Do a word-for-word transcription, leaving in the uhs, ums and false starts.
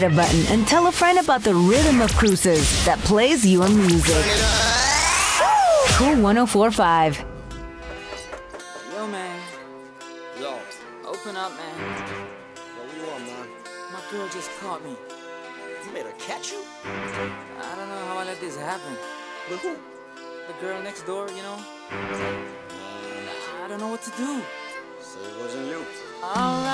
a button and tell a friend about the rhythm of Cruises that plays your music. Cool one oh four point five. Yo, man. Yo. Open up, man. Yo, what you want, man? My girl just caught me. You made her catch you? I don't know how I let this happen. With who? The girl next door, you know? I don't know what to do. So it wasn't you. Alright.